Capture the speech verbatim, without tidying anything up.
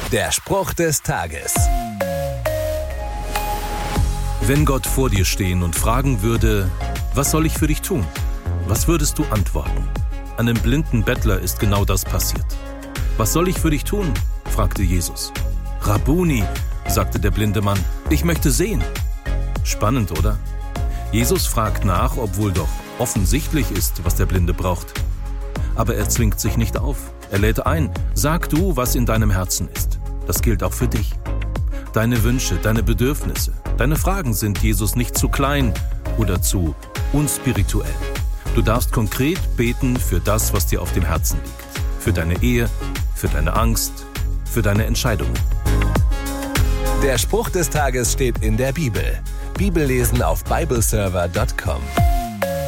Der Spruch des Tages. Wenn Gott vor dir stehen und fragen würde, was soll ich für dich tun? Was würdest du antworten? Einem blinden Bettler ist genau das passiert. Was soll ich für dich tun? Fragte Jesus. Rabbuni, sagte der blinde Mann, ich möchte sehen. Spannend, oder? Jesus fragt nach, obwohl doch offensichtlich ist, was der Blinde braucht. Aber er zwingt sich nicht auf. Er lädt ein, sag du, was in deinem Herzen ist. Das gilt auch für dich. Deine Wünsche, deine Bedürfnisse, deine Fragen sind Jesus nicht zu klein oder zu unspirituell. Du darfst konkret beten für das, was dir auf dem Herzen liegt. Für deine Ehe, für deine Angst, für deine Entscheidungen. Der Spruch des Tages steht in der Bibel. Bibellesen auf bibleserver punkt com.